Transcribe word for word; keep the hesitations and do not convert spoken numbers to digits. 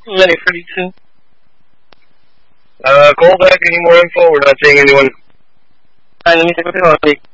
Lenny Freddy too. Uh, call back, any more info? We're not seeing anyone. Alright, let me take a look.